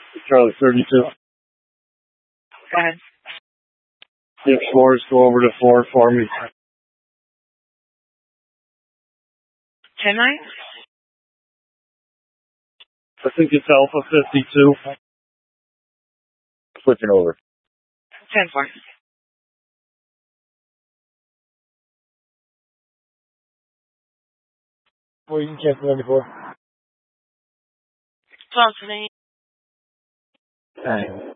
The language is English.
Charlie 32. Go ahead. The Explorers go over to 4 for me. 10-9? I think it's Alpha 52. Switching over. 10-4. Well, you can cancel 94. 12-8. Dang.